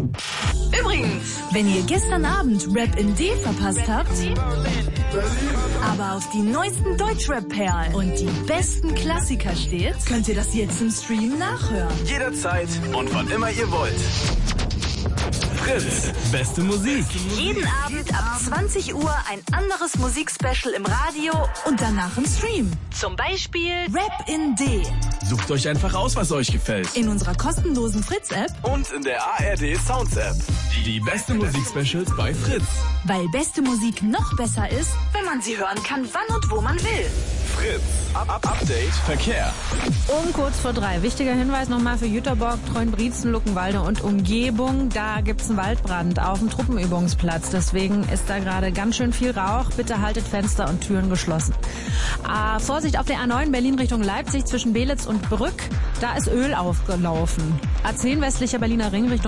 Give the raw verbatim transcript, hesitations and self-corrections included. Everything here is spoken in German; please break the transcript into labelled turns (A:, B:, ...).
A: Übrigens, wenn ihr gestern Abend Rap in D verpasst habt, aber auf die neuesten Deutschrap-Perlen und die besten Klassiker steht, könnt ihr das jetzt im Stream nachhören.
B: Jederzeit und wann immer ihr wollt. Fritz, beste Musik.
A: Jeden Abend ab zwanzig Uhr ein anderes Musikspecial im Radio und danach im Stream. Zum Beispiel Rap in D.
B: Sucht euch einfach aus, was euch gefällt.
A: In unserer kostenlosen Fritz-App
B: Und in der A R D Sounds App. Die beste Musikspecials bei Fritz.
A: weil beste Musik noch besser ist, wenn man sie hören kann, wann und wo man will.
B: Fritz. Up, up, Update. Verkehr.
C: Um kurz vor drei. Wichtiger Hinweis nochmal für Jüterbock, Treuenbrietzen, Luckenwalde und Umgebung. Da gibt's einen Waldbrand auf dem Truppenübungsplatz. Deswegen ist da gerade ganz schön viel Rauch. Bitte haltet Fenster und Türen geschlossen. Äh, Vorsicht auf der A neun Berlin Richtung Leipzig zwischen Belitz und Brück. Da ist Öl aufgelaufen. A zehn westlicher Berliner Ring Richtung